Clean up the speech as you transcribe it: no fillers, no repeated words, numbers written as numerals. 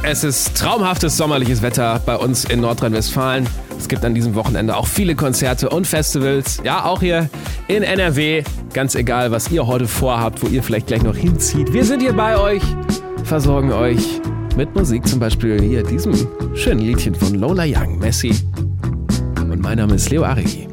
Es ist traumhaftes sommerliches Wetter bei uns in Nordrhein-Westfalen. Es gibt an diesem Wochenende auch viele Konzerte und Festivals. Ja, auch hier in NRW. Ganz egal, was ihr heute vorhabt, wo ihr vielleicht gleich noch hinzieht. Wir sind hier bei euch, versorgen euch mit Musik. Zum Beispiel hier diesem schönen Liedchen von Lola Young, Messi. Und mein Name ist Leo Arigi.